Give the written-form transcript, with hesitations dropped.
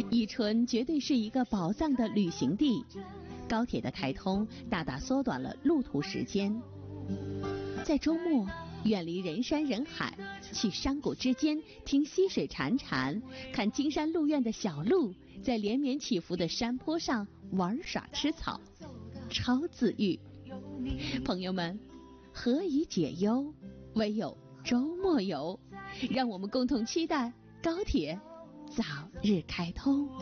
伊春绝对是一个宝藏的旅行地，高铁的开通大大缩短了路途时间。在周末，远离人山人海，去山谷之间听溪水潺潺，看金山鹿苑的小鹿在连绵起伏的山坡上玩耍吃草，超自愈。朋友们，何以解忧，唯有周末游。让我们共同期待高铁早日开通。